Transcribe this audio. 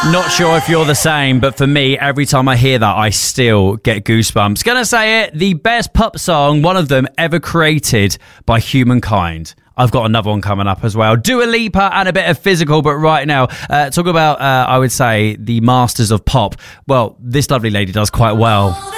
Not sure if you're the same, but for me, every time I hear that, I still get goosebumps. Gonna say it, the best pop song, one of them ever created by humankind. I've got another one coming up as well. Dua Lipa and a bit of physical, but right now, talk about, I would say, the masters of pop. Well, this lovely lady does quite well.